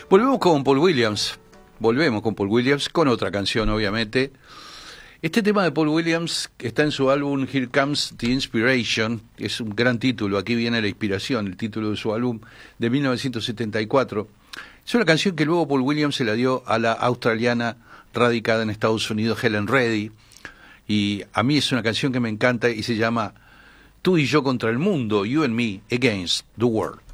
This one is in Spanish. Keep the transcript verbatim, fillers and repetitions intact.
Volvemos con Paul Williams. Volvemos con Paul Williams, con otra canción, obviamente. Este tema de Paul Williams está en su álbum Here Comes the Inspiration, es un gran título, aquí viene la inspiración, el título de su álbum de mil novecientos setenta y cuatro. Es una canción que luego Paul Williams se la dio a la australiana radicada en Estados Unidos, Helen Reddy, y a mí es una canción que me encanta y se llama Tú y yo contra el mundo, You and Me Against the World.